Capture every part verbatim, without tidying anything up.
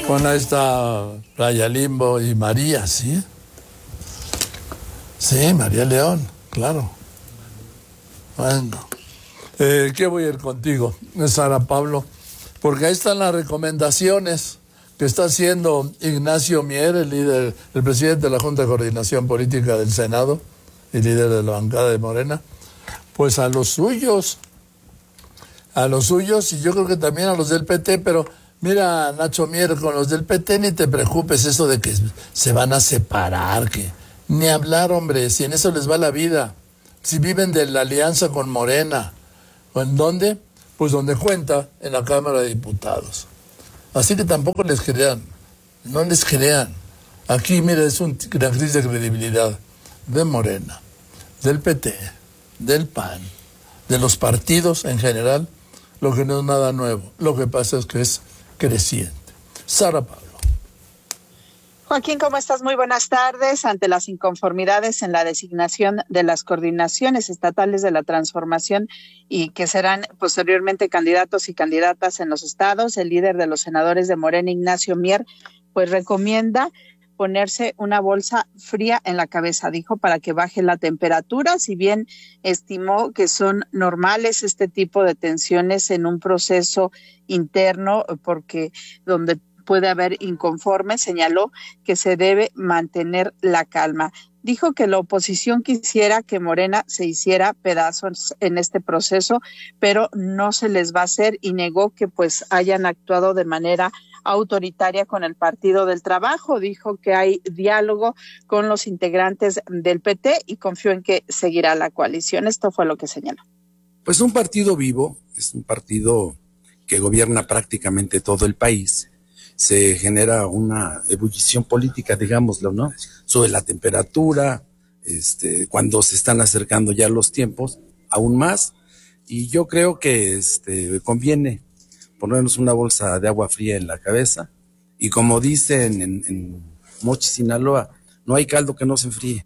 Bueno, ahí está Playa Limbo y María, ¿sí? Sí, María León, claro. Bueno, eh, ¿qué voy a ir contigo, Sara Pablo? Porque ahí están las recomendaciones que está haciendo Ignacio Mier, el líder, el presidente de la Junta de Coordinación Política del Senado y líder de la bancada de Morena, pues a los suyos, a los suyos y yo creo que también a los del P T, pero mira, Nacho Mier, con los del P T ni te preocupes eso de que se van a separar, que ni hablar, hombre, si en eso les va la vida, si viven de la alianza con Morena, ¿o en dónde? Pues donde cuenta, en la Cámara de Diputados. Así que tampoco les crean, no les crean. Aquí, mira, es una crisis de credibilidad de Morena, del P T, del P A N, de los partidos en general, lo que no es nada nuevo. Lo que pasa es que es creciente. Sara Pablo. Joaquín, ¿cómo estás? Muy buenas tardes. Ante las inconformidades en la designación de las coordinaciones estatales de la transformación y que serán posteriormente candidatos y candidatas en los estados, el líder de los senadores de Morena, Ignacio Mier, pues recomienda ponerse una bolsa fría en la cabeza, dijo, para que baje la temperatura, si bien estimó que son normales este tipo de tensiones en un proceso interno, porque donde puede haber inconformes, señaló que se debe mantener la calma. Dijo que la oposición quisiera que Morena se hiciera pedazos en este proceso, pero no se les va a hacer, y negó que pues hayan actuado de manera autoritaria con el Partido del Trabajo. Dijo que hay diálogo con los integrantes del P T y confió en que seguirá la coalición. Esto fue lo que señaló. Pues un partido vivo, es un partido que gobierna prácticamente todo el país. Se genera una ebullición política, digámoslo, ¿no? Sube la temperatura, este, cuando se están acercando ya los tiempos, aún más, y yo creo que este, conviene ponernos una bolsa de agua fría en la cabeza, y como dicen en, en Mochi, Sinaloa, no hay caldo que no se enfríe.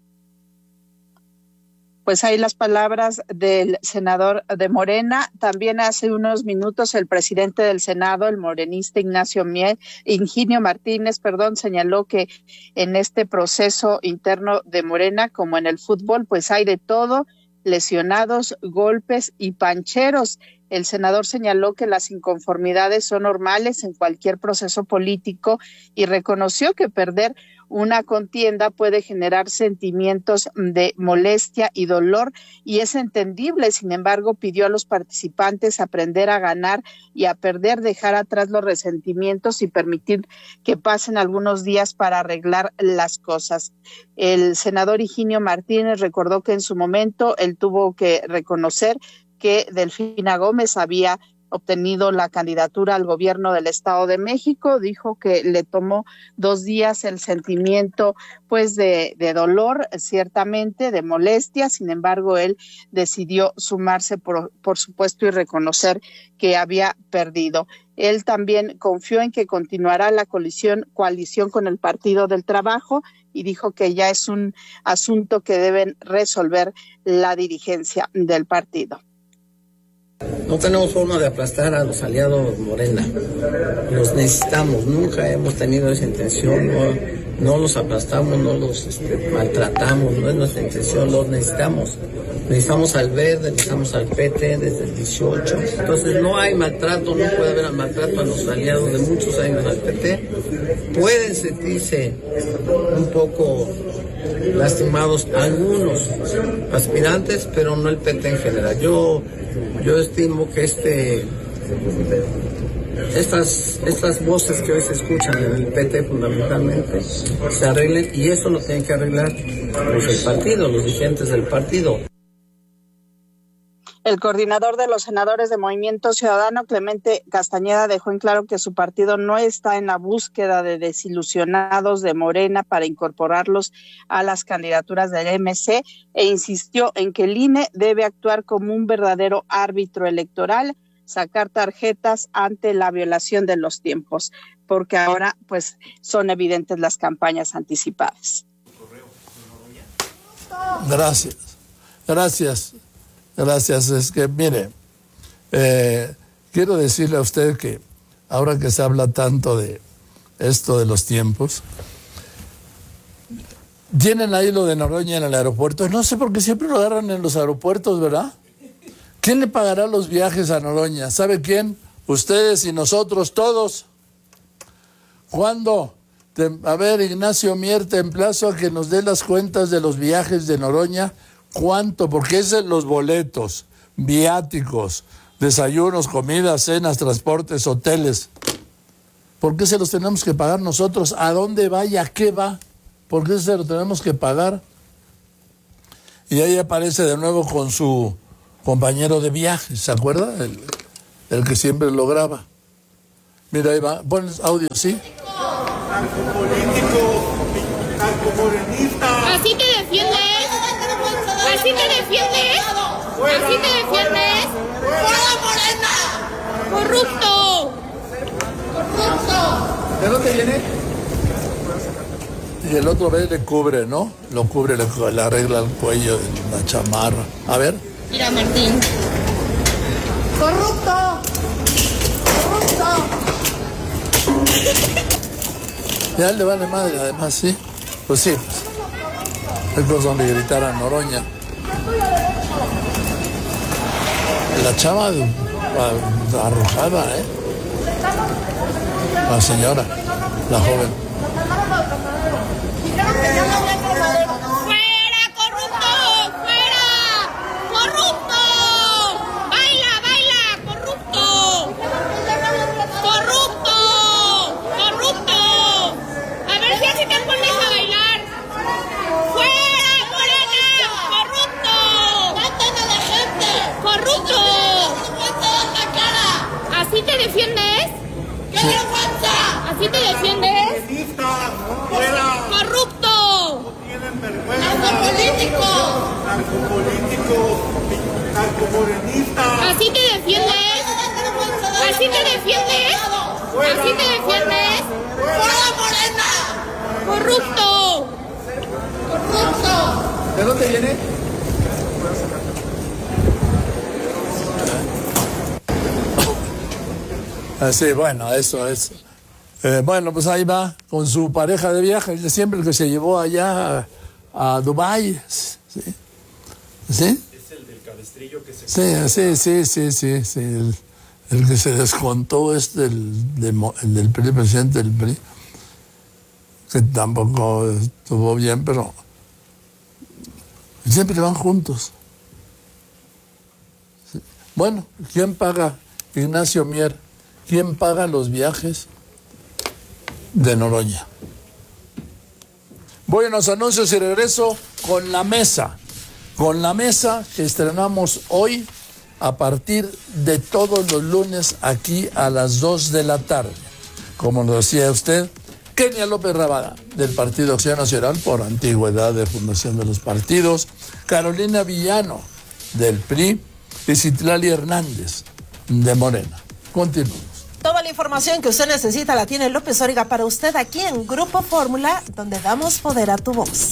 Pues ahí las palabras del senador de Morena. También hace unos minutos el presidente del Senado, el morenista Ignacio Mier, Higinio Martínez, perdón, señaló que en este proceso interno de Morena, como en el fútbol, pues hay de todo, lesionados, golpes y pancheros. El senador señaló que las inconformidades son normales en cualquier proceso político y reconoció que perder una contienda puede generar sentimientos de molestia y dolor, y es entendible. Sin embargo, pidió a los participantes aprender a ganar y a perder, dejar atrás los resentimientos y permitir que pasen algunos días para arreglar las cosas. El senador Higinio Martínez recordó que en su momento él tuvo que reconocer que Delfina Gómez había obtenido la candidatura al gobierno del Estado de México. Dijo que le tomó dos días el sentimiento pues de, de dolor, ciertamente, de molestia. Sin embargo, él decidió sumarse, por, por supuesto, y reconocer que había perdido. Él también confió en que continuará la coalición, coalición con el Partido del Trabajo, y dijo que ya es un asunto que deben resolver la dirigencia del partido. No tenemos forma de aplastar a los aliados Morena, los necesitamos, nunca hemos tenido esa intención, no, no los aplastamos, no los este, maltratamos, no es nuestra intención, los necesitamos. Necesitamos al Verde, necesitamos al P T desde el dieciocho, entonces no hay maltrato, no puede haber maltrato a los aliados de muchos años al P T. Pueden sentirse un poco lastimados algunos aspirantes, pero no el P T en general. Yo Yo estimo que este estas estas voces que hoy se escuchan en el P T fundamentalmente se arreglen, y eso lo tienen que arreglar pues el partido, los dirigentes del partido. El coordinador de los senadores de Movimiento Ciudadano, Clemente Castañeda, dejó en claro que su partido no está en la búsqueda de desilusionados de Morena para incorporarlos a las candidaturas del M C, e insistió en que el I N E debe actuar como un verdadero árbitro electoral, sacar tarjetas ante la violación de los tiempos, porque ahora pues son evidentes las campañas anticipadas. Gracias, gracias. Gracias. Es que, mire, eh, quiero decirle a usted que ahora que se habla tanto de, esto de los tiempos. Tienen ahí lo de Noroña en el aeropuerto. No sé por qué siempre lo agarran en los aeropuertos, ¿verdad? ¿Quién le pagará los viajes a Noroña? ¿Sabe quién? Ustedes y nosotros todos. ¿Cuándo? Te, a ver, Ignacio Mier, te emplazo a que nos dé las cuentas de los viajes de Noroña. ¿Cuánto? Porque es en los boletos, viáticos, desayunos, comidas, cenas, transportes, hoteles. ¿Por qué se los tenemos que pagar nosotros? ¿A dónde va y a qué va? ¿Por qué se lo tenemos que pagar? Y ahí aparece de nuevo con su compañero de viaje, ¿se acuerda? El, el que siempre lo graba. Mira, ahí va. Pones audio, ¿sí? Narcopolítico, narcomorenista. ¿Así te defiendes? ¿Así te defiendes? ¿Así te defiendes? ¡Fuera Morena! ¡Corrupto! ¡Corrupto! ¿De dónde viene? Y el otro vez le cubre, ¿no? Lo cubre, le, le arregla el cuello, la chamarra. A ver. Mira, Martín. ¡Corrupto! ¡Corrupto! Ya le vale madre, además, ¿sí? Pues sí, pues. Es cosa de gritar a Noroña. La chava arrojada, ¿eh? La señora, la joven. ¡Fuera, corrupto! ¡Fuera! ¡Corrupto! ¡Baila, baila! ¡Corrupto! ¡Corrupto! ¡Corrupto! A ver si así te pones a bailar. ¡Fuera, Morena! ¡Corrupto! ¡Matan a la gente! ¡Corrupto! ¿Así te defiendes? ¡Qué vergüenza! ¿Así te defiendes? ¡Fuera! ¡Corrupto! No tienen vergüenza. ¡Narcopolítico! Narcopolítico, narcomorenista. ¿Así te defiendes? ¿Así te defiendes? ¿Así te defiendes? ¡Fuera Morena! ¡Corrupto! ¡Corrupto! ¿De dónde viene? Así, bueno, eso es. Eh, bueno, pues ahí va con su pareja de viaje, siempre el que se llevó allá a, a Dubái. ¿Sí? ¿Sí? Es el del cabestrillo que se... Sí, sí, sí, sí, sí, sí. El, el que se descontó es del, del, el del P R I, presidente del P R I, que tampoco estuvo bien, pero siempre van juntos. Sí. Bueno, ¿quién paga? Ignacio Mier. ¿Quién paga los viajes de Noroña? Voy a los anuncios y regreso con la mesa. Con la mesa que estrenamos hoy a partir de todos los lunes aquí a las dos de la tarde. Como lo decía usted, Kenia López Rabada, del Partido Acción Nacional por antigüedad de fundación de los partidos, Carolina Villano, del P R I, y Citlali Hernández, de Morena. Continuamos. Toda la información que usted necesita la tiene López Dóriga para usted aquí en Grupo Fórmula, donde damos poder a tu voz.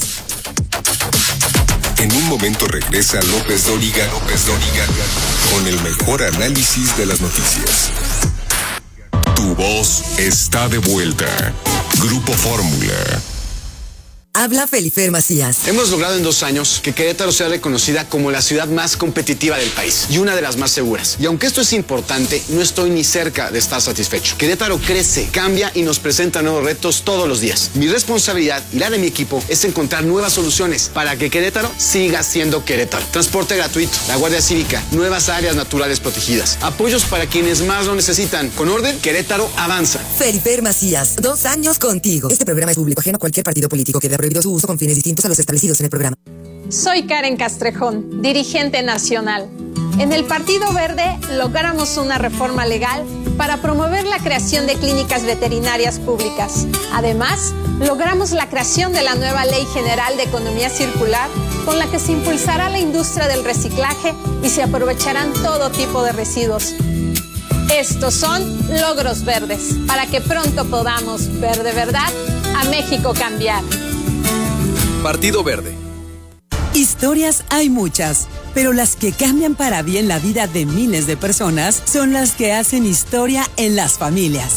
En un momento regresa López Dóriga, López Dóriga, con el mejor análisis de las noticias. Tu voz está de vuelta. Grupo Fórmula. Habla Felifer Macías. Hemos logrado en dos años que Querétaro sea reconocida como la ciudad más competitiva del país y una de las más seguras. Y aunque esto es importante, no estoy ni cerca de estar satisfecho. Querétaro crece, cambia y nos presenta nuevos retos todos los días. Mi responsabilidad y la de mi equipo es encontrar nuevas soluciones para que Querétaro siga siendo Querétaro. Transporte gratuito, la Guardia Cívica, nuevas áreas naturales protegidas, apoyos para quienes más lo necesitan. Con orden, Querétaro avanza. Felifer Macías, dos años contigo. Este programa es público ajeno a cualquier partido político que dé prohibido su uso con fines distintos a los establecidos en el programa. Soy Karen Castrejón, dirigente nacional. En el Partido Verde logramos una reforma legal para promover la creación de clínicas veterinarias públicas. Además, logramos la creación de la nueva Ley General de Economía Circular, con la que se impulsará la industria del reciclaje y se aprovecharán todo tipo de residuos. Estos son logros verdes, para que pronto podamos ver de verdad a México cambiar. Partido Verde. Historias hay muchas, pero las que cambian para bien la vida de miles de personas son las que hacen historia en las familias.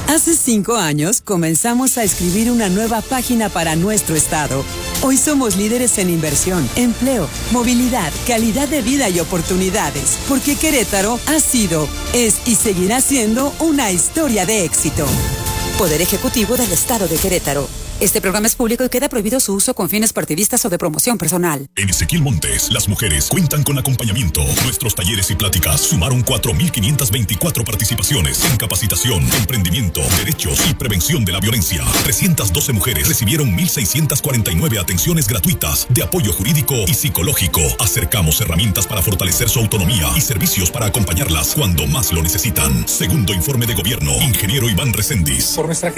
Hace cinco años comenzamos a escribir una nueva página para nuestro estado. Hoy somos líderes en inversión, empleo, movilidad, calidad de vida y oportunidades, porque Querétaro ha sido, es y seguirá siendo una historia de éxito. Poder Ejecutivo del Estado de Querétaro. Este programa es público y queda prohibido su uso con fines partidistas o de promoción personal. En Ezequiel Montes, las mujeres cuentan con acompañamiento. Nuestros talleres y pláticas sumaron cuatro mil quinientas veinticuatro participaciones en capacitación, emprendimiento, derechos y prevención de la violencia. trescientas doce mujeres recibieron mil seiscientas cuarenta y nueve atenciones gratuitas de apoyo jurídico y psicológico. Acercamos herramientas para fortalecer su autonomía y servicios para acompañarlas cuando más lo necesitan. Segundo informe de gobierno, ingeniero Iván Recendis. Por nuestra